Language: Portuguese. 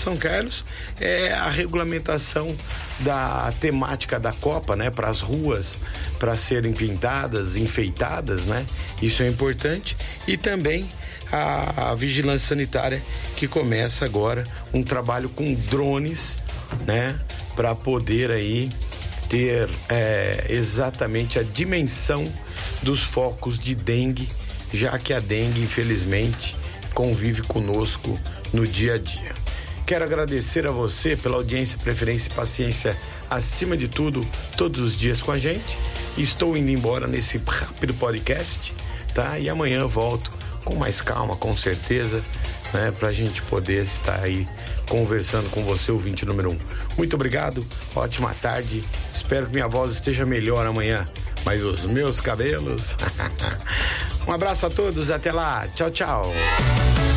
São Carlos é a regulamentação da temática da Copa, né? Para as ruas, para serem pintadas, enfeitadas, né? Isso é importante. E também a vigilância sanitária, que começa agora um trabalho com drones, né? Para poder aí ter exatamente a dimensão dos focos de dengue, já que a dengue, infelizmente, convive conosco no dia a dia. Quero agradecer a você pela audiência, preferência e paciência, acima de tudo, todos os dias com a gente. Estou indo embora nesse rápido podcast, tá? E amanhã volto com mais calma, com certeza, né? Pra gente poder estar aí conversando com você, ouvinte número 1. Muito obrigado, ótima tarde. Espero que minha voz esteja melhor amanhã, mas os meus cabelos... Um abraço a todos, até lá, tchau, tchau.